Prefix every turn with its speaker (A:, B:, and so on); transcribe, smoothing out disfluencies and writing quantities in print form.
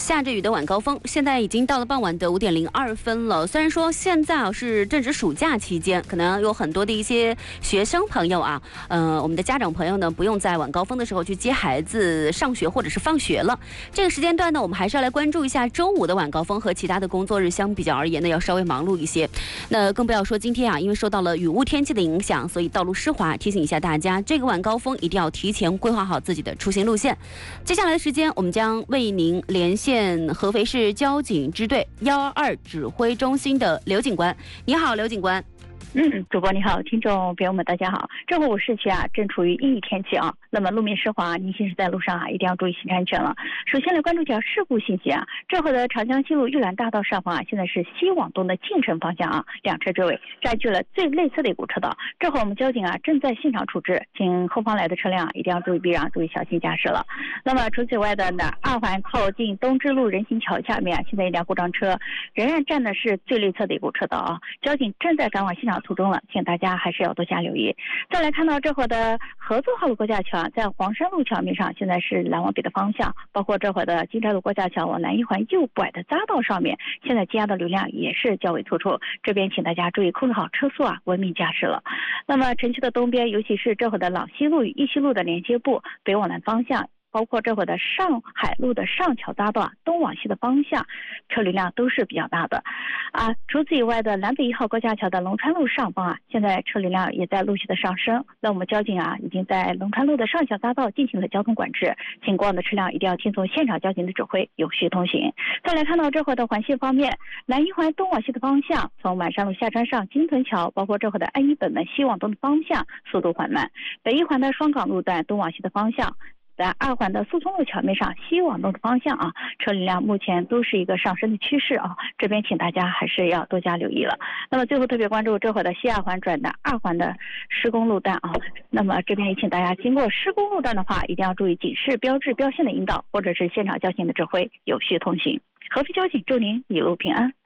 A: 下着雨的晚高峰，现在已经到了傍晚的5:02了。虽然说现在是正值暑假期间，可能有很多的一些学生朋友啊，我们的家长朋友呢，不用在晚高峰的时候去接孩子上学或者是放学了。这个时间段呢，我们还是要来关注一下周五的晚高峰，和其他的工作日相比较而言呢，要稍微忙碌一些。那更不要说今天啊，因为受到了雨雾天气的影响，所以道路湿滑，提醒一下大家，这个晚高峰一定要提前规划好自己的出行路线。接下来的时间，我们将为您连线合肥市交警支队112指挥中心的刘警官。你好，刘警官。
B: 主播你好，听众朋友们大家好。这会我市区啊正处于阴雨天气啊，那么路面湿滑，您行驶在路上啊一定要注意行车安全了。首先来关注一条事故信息啊，这会的长江西路玉兰大道上方啊，现在是西往东的进城方向啊，两车追尾，占据了最内侧的一股车道。这会我们交警啊正在现场处置，请后方来的车辆一定要注意避让，注意小心驾驶了。那么除此以外的呢，二环靠近东支路人行桥下面啊，现在一辆故障车仍然占的是最内侧的一股车道啊，交警正在赶往现场途中了，请大家还是要多加留意。再来看到这会的合作号路过架桥在黄山路桥面上，现在是南往北的方向，包括这会的金寨路过架桥往南一环右拐的匝道上面，现在积压的流量也是较为突出，这边请大家注意控制好车速啊，文明驾驶了。那么城区的东边，尤其是这会的老西路与义西路的连接部北往南方向，包括这会的上海路的上桥匝道东往西的方向，车流量都是比较大的啊。除此以外的南北1号高架桥的龙川路上方啊，现在车流量也在陆续的上升。那我们交警啊已经在龙川路的上桥匝道进行了交通管制，请过往的车辆一定要听从现场交警的指挥，有序通行。再来看到这会的环线方面，南一环东往西的方向，从满山路下川上金屯桥，包括这会的安一本门西往东的方向速度缓慢。北一环的双港路段东往西的方向，在二环的苏通路桥面上西往东的方向啊，车流量目前都是一个上升的趋势啊，这边请大家还是要多加留意了。那么最后特别关注这会的西二环转的二环的施工路段啊，那么这边也请大家经过施工路段的话，一定要注意警示标志标线的引导，或者是现场交警的指挥，有序通行。合肥交警祝您一路平安。